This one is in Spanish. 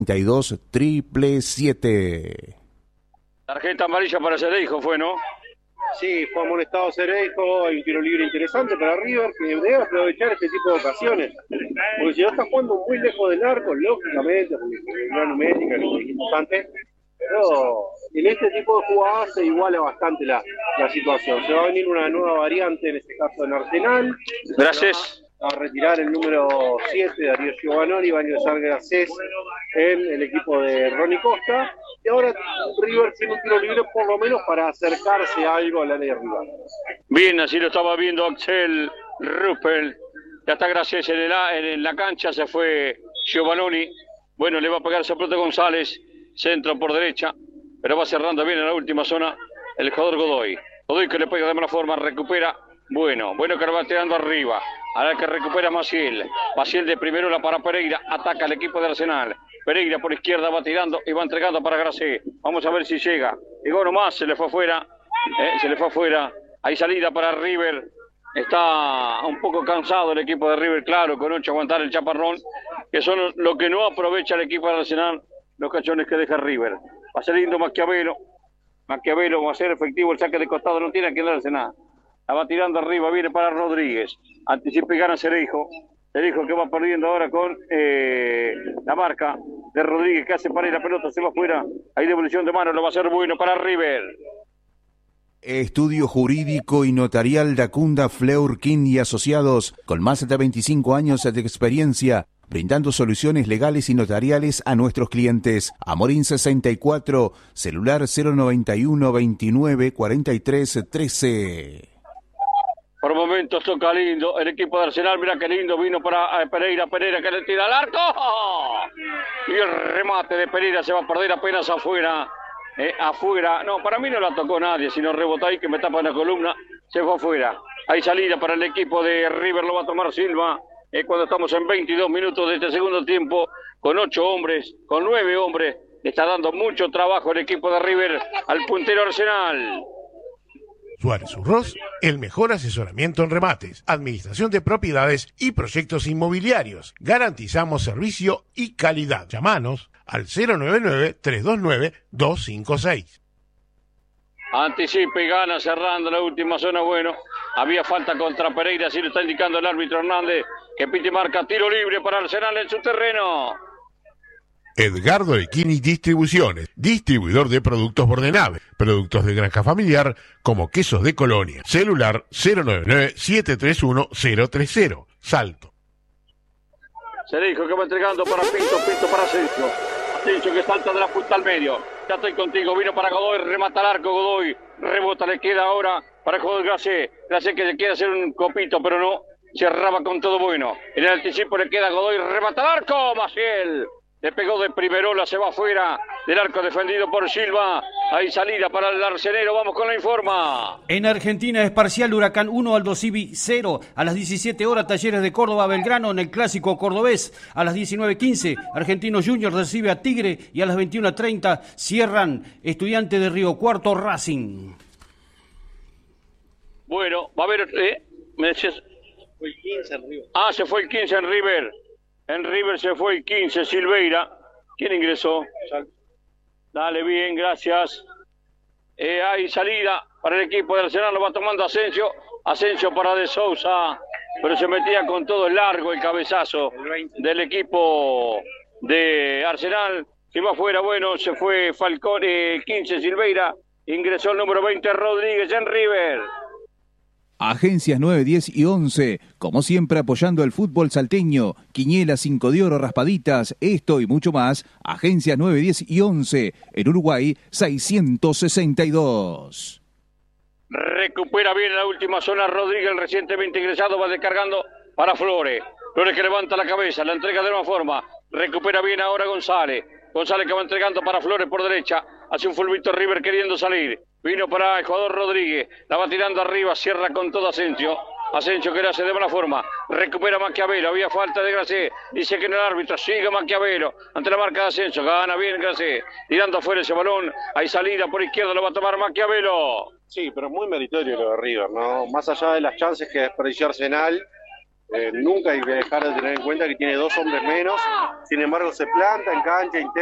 777. Tarjeta amarilla para Cereijo fue, ¿no? Sí, fue amonestado Cereijo, hay un tiro libre interesante para River, que debe aprovechar este tipo de ocasiones. Porque si no está jugando muy lejos del arco, lógicamente, porque la numérica, lo que dijimos antes, pero en este tipo de jugadas se iguala bastante la situación. Se va a venir una nueva variante, en este caso en Arsenal. Gracias. A retirar el número 7, Darío Giovanni, va a ingresar Gracés en el equipo de Ronnie Costa. Y ahora River tiene un tiro libre por lo menos para acercarse a algo al área de rival. Bien, así lo estaba viendo Axel Ruppel. Ya está Gracés en la cancha, se fue Giovanni. Bueno, le va a pegar Zaprota González, centro por derecha, pero va cerrando bien en la última zona el jugador Godoy. Godoy que le pega de mala forma, recupera. Bueno que lo va tirando arriba. Ahora que recupera Maciel. Maciel de primero la para Pereira. Ataca al equipo de Arsenal. Pereira por izquierda va tirando y va entregando para Gracé. Vamos a ver si llega. Llegó nomás, se le fue afuera. Hay salida para River. Está un poco cansado el equipo de River, claro, con 8 aguantar el chaparrón, que son lo que no aprovecha el equipo de Arsenal, los cachones que deja River. Va saliendo Maquiavelo. Maquiavelo va a ser efectivo el saque de costado, no tiene a quien darse nada. La va tirando arriba, viene para Rodríguez. Anticipa y gana Cereijo. Cereijo que va perdiendo ahora con la marca de Rodríguez, que hace para ir la pelota, se va afuera. Hay devolución de mano, lo va a hacer bueno para River. Estudio Jurídico y Notarial Dacunda Fleurkin y Asociados, con más de 25 años de experiencia, brindando soluciones legales y notariales a nuestros clientes. Amorín 64, celular 091 29 43 13. Por momentos toca lindo el equipo de Arsenal, mira qué lindo, vino para Pereira que le tira al arco. Y el remate de Pereira se va a perder apenas afuera. No, para mí no la tocó nadie, sino rebotó ahí que me tapa la columna, se fue afuera. Hay salida para el equipo de River, lo va a tomar Silva, cuando estamos en 22 minutos de este segundo tiempo, con 8 hombres, con 9 hombres, le está dando mucho trabajo el equipo de River al puntero Arsenal. Suárez Urroz, el mejor asesoramiento en remates, administración de propiedades y proyectos inmobiliarios. Garantizamos servicio y calidad. Llámanos al 099-329-256. Anticipa y gana cerrando la última zona. Bueno, había falta contra Pereira, así lo está indicando el árbitro Hernández, que pite marca tiro libre para Arsenal en su terreno. Edgardo Equini Distribuciones, distribuidor de productos Bordenave, productos de granja familiar como quesos de Colonia. Celular 099-731-030, Salto. Se dijo que va entregando para Pinto para Asensio. Asensio que salta de la punta al medio. Ya estoy contigo, vino para Godoy, remata al arco Godoy. Rebota, le queda ahora para el jugador Gracé. Gracé que se quiere hacer un copito, pero no. Cerraba con todo bueno. En el anticipo le queda Godoy, remata al arco, Maciel. Le pegó de primerola, se va afuera del arco defendido por Silva. Hay salida para el arcenero, vamos con la informa. En Argentina es parcial Huracán 1, Aldo Civi 0. A las 17 horas Talleres de Córdoba Belgrano en el Clásico Cordobés. A las 19:15 Argentinos Juniors recibe a Tigre y a las 21:30 cierran Estudiantes de Río Cuarto Racing. Bueno, va a haber... ¿me decías? Fue el 15 en River. Se fue el 15 en River. En River se fue el 15, Silveira. ¿Quién ingresó? Dale, bien, gracias. Hay salida para el equipo de Arsenal, lo va tomando Asensio. Asensio para De Sousa, pero se metía con todo el largo el cabezazo del equipo de Arsenal. Se va afuera, bueno, se fue Falcón, 15 Silveira. Ingresó el número 20 Rodríguez en River. Agencias 9, 10 y 11, como siempre apoyando el fútbol salteño. Quiniela, 5 de oro, raspaditas, esto y mucho más. Agencias 9, 10 y 11, en Uruguay 662. Recupera bien la última zona Rodríguez, el recientemente ingresado, va descargando para Flores. Flores que levanta la cabeza, la entrega de una forma. Recupera bien ahora González. González que va entregando para Flores por derecha. Hace un fulbito River queriendo salir. Vino para el jugador Rodríguez. La va tirando arriba, cierra con todo Asensio. Asensio que le hace de buena forma. Recupera Maquiavelo. Había falta de Gracé. Dice que no el árbitro. Sigue Maquiavelo. Ante la marca de Asensio. Gana bien Gracé. Tirando afuera ese balón. Hay salida por izquierda. Lo va a tomar Maquiavelo. Sí, pero muy meritorio lo de River, ¿no? Más allá de las chances que desperdició Arsenal, Nunca hay que dejar de tener en cuenta que tiene 2 hombres menos, sin embargo se planta en cancha,